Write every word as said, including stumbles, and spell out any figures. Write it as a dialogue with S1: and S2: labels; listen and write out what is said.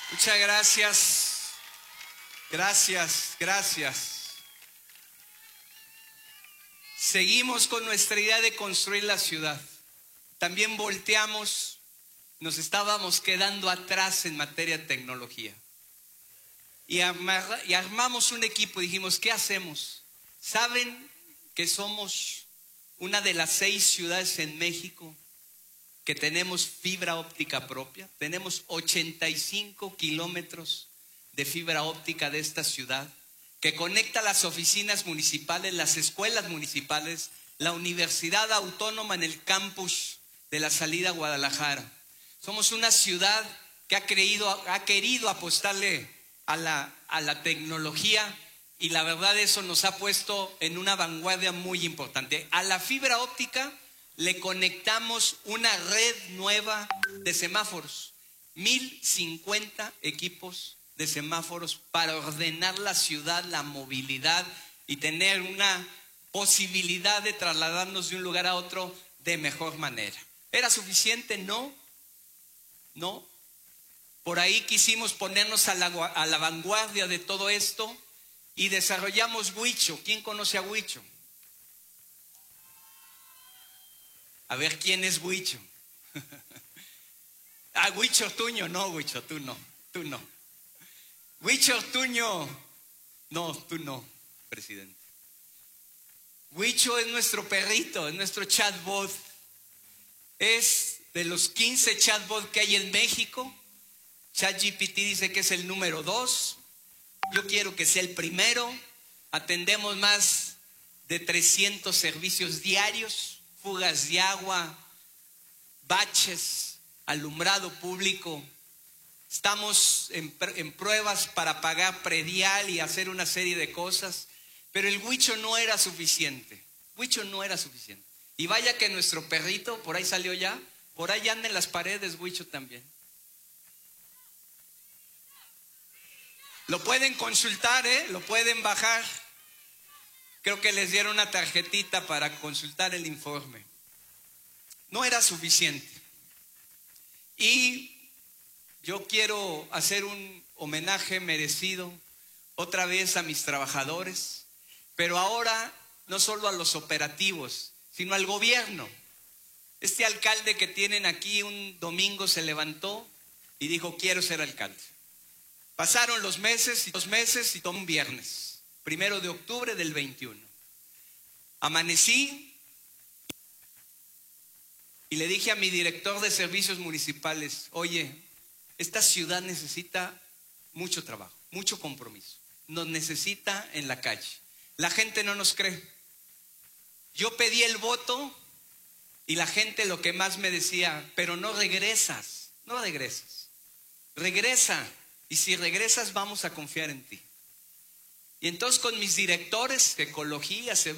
S1: Muchas gracias. Gracias, gracias. Seguimos con nuestra idea de construir la ciudad. También volteamos, nos estábamos quedando atrás en materia de tecnología. Y, armar, y armamos un equipo y dijimos, ¿qué hacemos? ¿Saben que somos una de las seis ciudades en México que tenemos fibra óptica propia? Tenemos ochenta y cinco kilómetros de fibra óptica de esta ciudad que conecta las oficinas municipales, las escuelas municipales, la Universidad Autónoma en el campus de la salida a Guadalajara. Somos una ciudad que ha, creído, ha querido apostarle a la, a la tecnología y la verdad eso nos ha puesto en una vanguardia muy importante. A la fibra óptica le conectamos una red nueva de semáforos, mil cincuenta equipos de semáforos para ordenar la ciudad, la movilidad y tener una posibilidad de trasladarnos de un lugar a otro de mejor manera. ¿Era suficiente? No, no. Por ahí quisimos ponernos a la, a la vanguardia de todo esto y desarrollamos Huicho. ¿Quién conoce a Huicho? A ver, ¿quién es Huicho? Ah, Huicho Ortuño, no, Huicho, tú no, tú no. Huicho Ortuño, no, tú no, presidente. Huicho es nuestro perrito, es nuestro chatbot. Es de los quince chatbots que hay en México. ChatGPT dice que es el número dos. Yo quiero que sea el primero. Atendemos más de trescientos servicios diarios, fugas de agua, baches, alumbrado público. Estamos en, en pruebas para pagar predial y hacer una serie de cosas, pero el Huicho no era suficiente. Huicho no era suficiente. Y vaya que nuestro perrito, por ahí salió ya, por ahí anda en las paredes Huicho también. Lo pueden consultar, ¿eh? Lo pueden bajar. Creo que les dieron una tarjetita para consultar el informe. No era suficiente. Y yo quiero hacer un homenaje merecido otra vez a mis trabajadores, pero ahora no solo a los operativos, sino al gobierno. Este alcalde que tienen aquí un domingo se levantó y dijo, quiero ser alcalde. Pasaron los meses y los meses y tomó un viernes, primero de octubre del veintiuno. Amanecí y le dije a mi director de servicios municipales, oye, esta ciudad necesita mucho trabajo, mucho compromiso. Nos necesita en la calle. La gente no nos cree. Yo pedí el voto y la gente lo que más me decía, pero no regresas, no regresas. Regresa. Y si regresas, vamos a confiar en ti. Y entonces con mis directores, ecología,